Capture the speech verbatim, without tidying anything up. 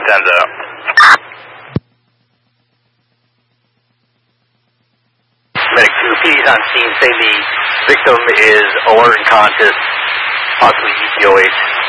Vincenzo. Medic two, P D's on scene, say the victim is alert and conscious, possibly E T O H.